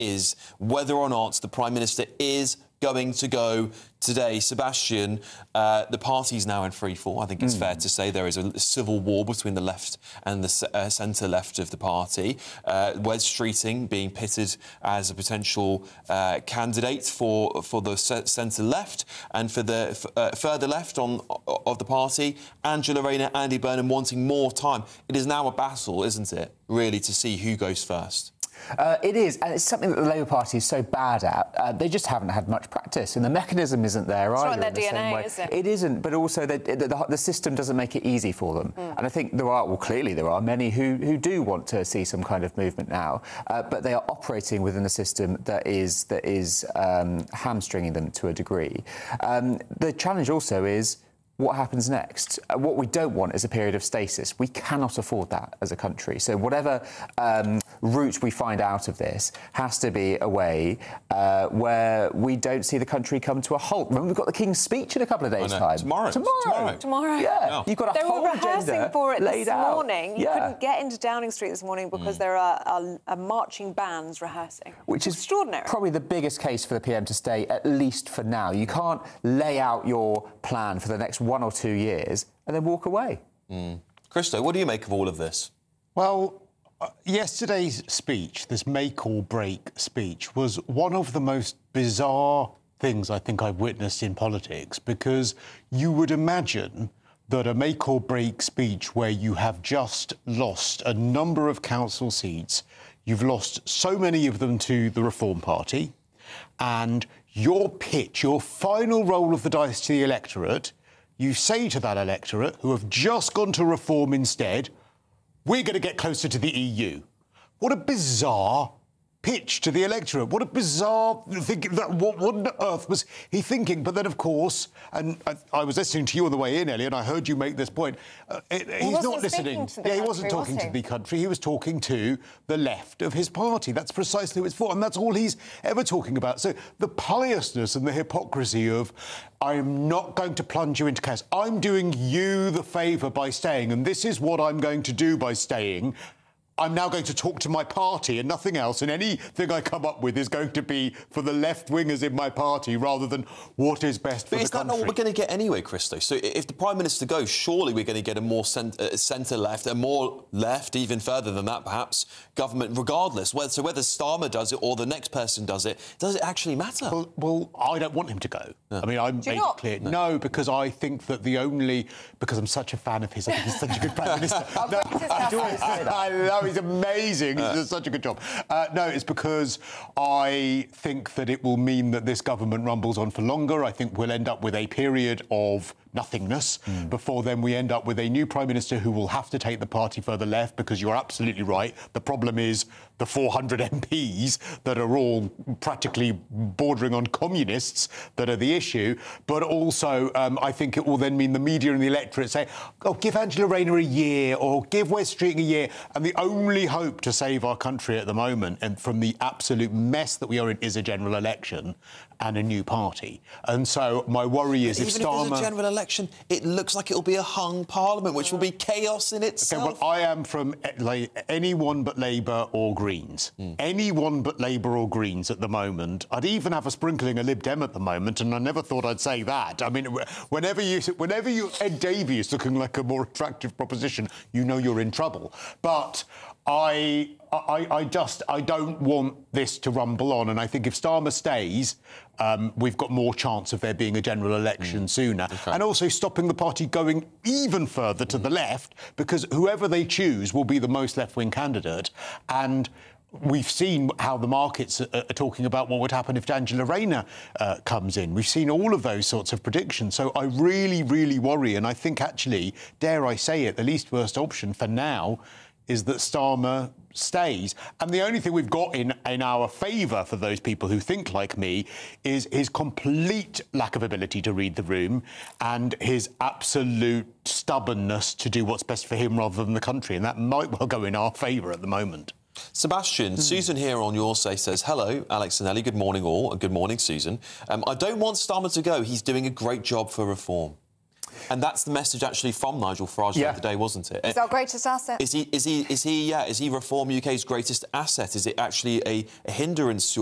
is whether or not the Prime Minister is going to go today. Sebastian, the party's now in free fall. I think it's fair to say there is a civil war between the left and the centre-left of the party. Wes Streeting being pitted as a potential candidate for the centre-left, and for the further left of the party, Angela Rayner, Andy Burnham wanting more time. It is now a battle, isn't it, really, to see who goes first? It is, and it's something that the Labour Party is so bad at. They just haven't had much practice, and the mechanism isn't there either. It's not in their DNA, is it? It isn't, but also the system doesn't make it easy for them. And I think clearly there are many who do want to see some kind of movement now, but they are operating within a system that is hamstringing them to a degree. The challenge also is, what happens next? What we don't want is a period of stasis. We cannot afford that as a country. So whatever route we find out of this has to be a way where we don't see the country come to a halt. Remember, we've got the King's speech in a couple of days' time. Tomorrow. Yeah. No. You've got a whole agenda laid out. They were rehearsing for it this morning. You couldn't get into Downing Street this morning because there are marching bands rehearsing. Which is extraordinary. Probably the biggest case for the PM to stay, at least for now. You can't lay out your plan for the next 1 or 2 years and then walk away. Christo, what do you make of all of this? Well, yesterday's speech, this make or break speech, was one of the most bizarre things I think I've witnessed in politics, because you would imagine that a make or break speech where you have just lost a number of council seats, you've lost so many of them to the Reform Party, and your pitch, your final roll of the dice to the electorate, you say to that electorate, who have just gone to Reform instead, we're going to get closer to the EU. What a bizarre pitch to the electorate. What a bizarre thinking. What on earth was he thinking? But then, of course, and I was listening to you on the way in, Ellie, and I heard you make this point. He's not listening. He wasn't talking to the country. He was talking to the left of his party. That's precisely what it's for, and that's all he's ever talking about. So the piousness and the hypocrisy of, I'm not going to plunge you into chaos. I'm doing you the favour by staying, and this is what I'm going to do by staying. I'm now going to talk to my party and nothing else, and anything I come up with is going to be for the left-wingers in my party rather than what is best for the country. But is that not what we're going to get anyway, Christo? So if the Prime Minister goes, surely we're going to get a more centre-left, a more left, even further than that, perhaps, government, regardless. So whether Starmer does it or the next person does it actually matter? Well, I don't want him to go. I mean, I made it clear. No, because I think that because I'm such a fan of his, I think he's such a good Prime Minister. I love he's amazing. He does such a good job. No, it's because I think that it will mean that this government rumbles on for longer. I think we'll end up with a period of nothingness. Before then, we end up with a new Prime Minister who will have to take the party further left, because you're absolutely right. The problem is the 400 MPs that are all practically bordering on communists that are the issue. But also, I think it will then mean the media and the electorate say, oh, give Angela Rayner a year or give Wes Streeting a year. And the only hope to save our country at the moment, and from the absolute mess that we are in, is a general election and a new party. And so my worry is, if Starmer... Even if there's a general election, it looks like it'll be a hung parliament, which will be chaos in itself. Okay, well, I am from anyone but Labour or Greens. Anyone but Labour or Greens at the moment. I'd even have a sprinkling of Lib Dem at the moment, and I never thought I'd say that. I mean, whenever Ed Davey is looking like a more attractive proposition, you know you're in trouble. But I don't want this to rumble on, and I think if Starmer stays, we've got more chance of there being a general election sooner. Okay. And also stopping the party going even further to the left, because whoever they choose will be the most left-wing candidate. And we've seen how the markets are talking about what would happen if Angela Rayner comes in. We've seen all of those sorts of predictions. So I really, really worry, and I think actually, dare I say it, the least worst option for now is that Starmer stays. And the only thing we've got in our favour for those people who think like me is his complete lack of ability to read the room and his absolute stubbornness to do what's best for him rather than the country. And that might well go in our favour at the moment. Sebastian, Susan here on Your Say says, hello, Alex and Ellie, good morning all, and good morning, Susan. I don't want Starmer to go. He's doing a great job for reform. And that's the message actually from Nigel Farage the other day, wasn't it? He's our greatest asset. Is he Reform UK's greatest asset? Is it actually a hindrance